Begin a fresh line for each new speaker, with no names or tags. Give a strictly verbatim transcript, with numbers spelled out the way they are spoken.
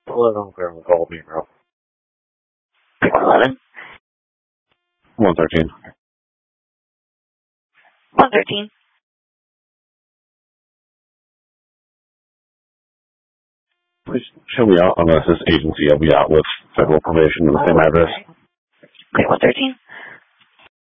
eleven clear on the call, me, bro.
eleven?
one thirteen.
one thirteen.
Please show me out unless this agency will be out with federal probation in the same address.
Okay, one thirteen.